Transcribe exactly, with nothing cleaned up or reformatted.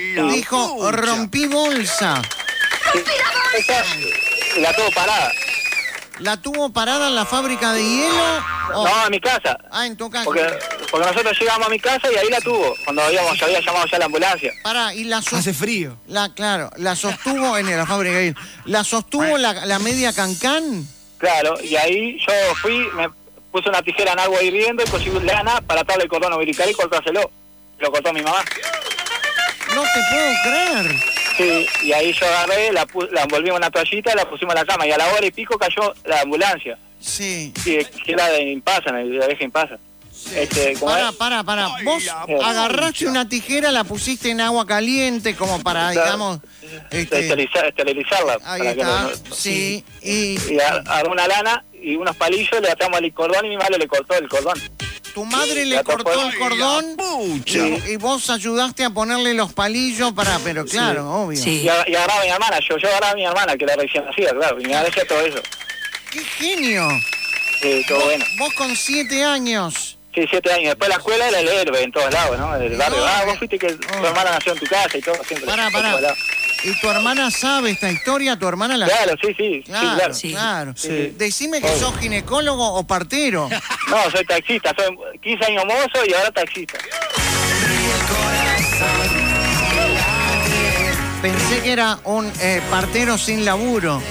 Dijo, rompí bolsa. Sí, esa la tuvo parada. ¿La tuvo parada en la fábrica de hielo? o- No, en mi casa. Ah, en tu casa. Porque, porque nosotros llegamos a mi casa y ahí la tuvo. Cuando habíamos, ya había llamado ya a la ambulancia. Pará, y la sos- Hace frío. La, claro, la sostuvo en la fábrica de hielo. ¿La sostuvo la, la media cancán? Claro, y ahí yo fui, me puse una tijera en agua hirviendo y conseguí lana para atarle el cordón umbilical y cortárselo. Lo cortó mi mamá. No te puedo creer. Sí, y ahí yo agarré, la, pu- la envolvimos en una toallita y la pusimos en la cama. Y a la hora y pico cayó la ambulancia. Sí. Sí, que era de Impasa, la deja Impasa. Este, ¿cómo Para, es? para, para. Vos Eh, agarraste una tijera, la pusiste en agua caliente como para, digamos... este, Esteriliza- esterilizarla. ahí para que está, no- sí. Y Y a- agarré una lana y unos palillos, le atamos el cordón y mi madre le cortó el cordón. tu madre le La tapó. cortó el cordón Pucha. y, y vos ayudaste a ponerle los palillos para... Pero claro, obvio. Sí. Y, a- y agarraba a mi hermana, yo, yo agarraba a mi hermana, que era recién nacida, claro, y mi madre hacía todo eso. ¡Qué genio! Sí, todo Vos, bueno. vos con siete años. Sí, siete años. Después la escuela era el héroe en todos lados, ¿no? El barrio. No, Ah, eh, vos fuiste que tu oh. hermana nació en tu casa y todo, siempre. Pará, en todos pará. lados. ¿Y tu hermana sabe esta historia? ¿Tu hermana la Claro, sí, sí, Claro, sí, claro. Sí. claro. Sí. Decime que sos ginecólogo o partero. No, soy taxista, soy quince años mozo y ahora taxista. Pensé que era un eh, partero sin laburo.